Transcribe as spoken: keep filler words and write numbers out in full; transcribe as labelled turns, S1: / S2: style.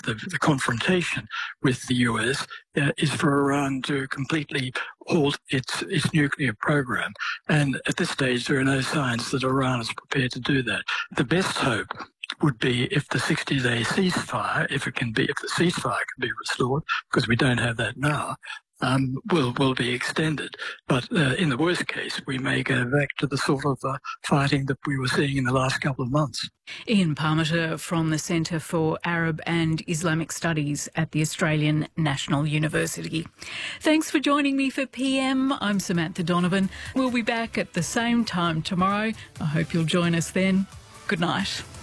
S1: the, the confrontation with the U S uh, is for Iran to completely halt its its nuclear program. And at this stage, there are no signs that Iran is prepared to do that. The best hope would be if the sixty-day ceasefire, if it can be, if the ceasefire can be restored, because we don't have that now, um, will will be extended. But uh, in the worst case, we may go back to the sort of uh, fighting that we were seeing in the last couple of months.
S2: Ian Parmiter from the Centre for Arab and Islamic Studies at the Australian National University. Thanks for joining me for P M. I'm Samantha Donovan. We'll be back at the same time tomorrow. I hope you'll join us then. Good night.